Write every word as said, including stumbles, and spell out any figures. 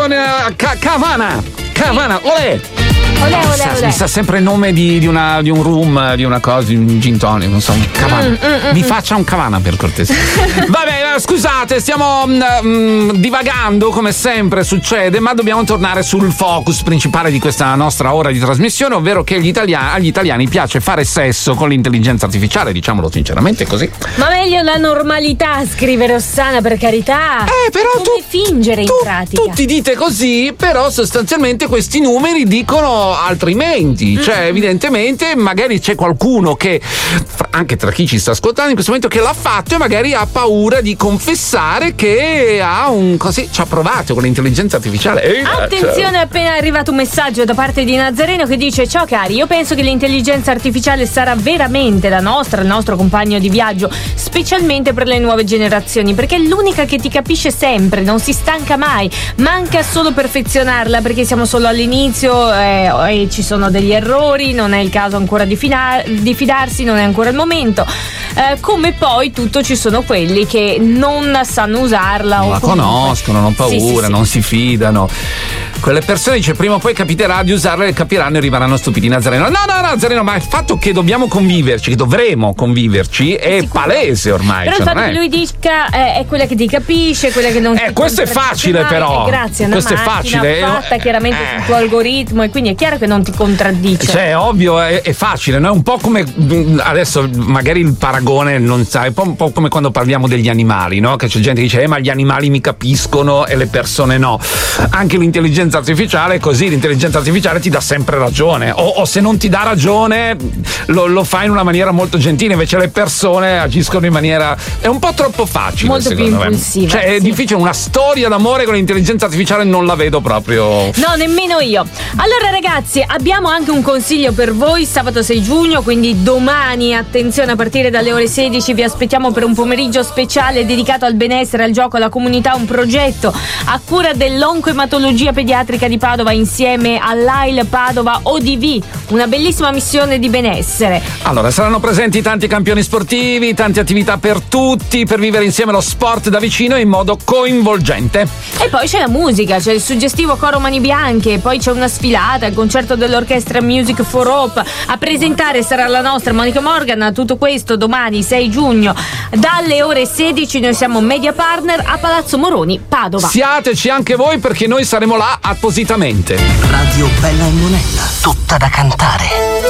con uh, Ca- Cavana. Cavana, olè. Olè, olè, Mi sa, olè. mi sa sempre il nome di, di, una, di un room, di una cosa, di un gin tonic, non so, un Cavana. Mm, mm, Mi mm. faccia un Cavana per cortesia. Vabbè, eh, scusate, stiamo mm, divagando come sempre succede, ma dobbiamo tornare sul focus principale di questa nostra ora di trasmissione, ovvero che gli italiani, agli italiani piace fare sesso con l'intelligenza artificiale, diciamolo sinceramente così. Ma meglio la normalità, scrive Rossana, per carità. Eh, però Come tu, fingere in tu- pratica. tutti dite così, però sostanzialmente questi numeri dicono altrimenti. Cioè, evidentemente, magari c'è qualcuno che, anche tra chi ci sta ascoltando in questo momento, che l'ha fatto e magari ha paura di confessare che ha un così ci ha provato con l'intelligenza artificiale. Ehi, Attenzione, è appena arrivato un messaggio da parte di Nazareno che dice: ciao cari, io penso che l'intelligenza artificiale sarà veramente la nostra, il nostro compagno di viaggio, specialmente per le nuove generazioni, perché è l'unica che ti capisce sempre, non si stanca mai, manca solo perfezionarla, perché siamo solo all'inizio eh, e ci sono degli errori, non è il caso ancora di, fina- di fidarsi, non è ancora il momento. Eh, come poi tutto ci sono quelli che non sanno usarla non o la comunque- conoscono, non paura, Sì, sì, sì. non si fidano. Quelle persone dice prima o poi capiterà di usarla e capiranno e rimarranno stupidi. Nazareno, no no Nazareno, ma il fatto che dobbiamo conviverci, che dovremo conviverci è Sicuro. palese ormai. Però cioè, il fatto non è- che lui dica eh, è quella che ti capisce, quella che non Eh, ti questo è facile, contraddice mai, però. e grazie a una Questo è macchina facile. fatta Eh, chiaramente eh. sul tuo algoritmo, e quindi è chiaro che non ti contraddice. Cioè, è ovvio, è, è facile, no? È un po' come adesso magari il paragone non sa, è un po', un po' come quando parliamo degli animali, no? Che c'è gente che dice, eh, ma gli animali mi capiscono e le persone no. Anche l'intelligenza artificiale è così, l'intelligenza artificiale ti dà sempre ragione, o, o se non ti dà ragione lo, lo fa in una maniera molto gentile, invece le persone agiscono in maniera, è un po' troppo facile, Molto più secondo me. impulsiva, Cioè, è sì. difficile, una storia d'amore con l'intelligenza artificiale non la vedo proprio. No, nemmeno io. Allora ragazzi, abbiamo anche un consiglio per voi sabato sei giugno, quindi domani, attenzione, a partire dalle ore sedici vi aspettiamo per un pomeriggio speciale dedicato al benessere, al gioco, alla comunità, un progetto a cura dell'oncoematologia pediatrica di Padova insieme all'A I L Padova O D V, una bellissima missione di benessere. Allora, saranno presenti tanti campioni sportivi, tante attività per tutti, per vivere insieme lo sport da vicino in modo coinvolgente. E poi c'è la musica, c'è il suggestivo coro Mani Bianche, poi c'è una sfilata, il concerto dell'orchestra Music for Hope. A presentare sarà la nostra Monica Morgan. Tutto questo domani sei giugno dalle ore sedici. Noi siamo media partner a Palazzo Moroni, Padova. Siateci anche voi, perché noi saremo là appositamente. Radio Bella e Monella, tutta da cantare.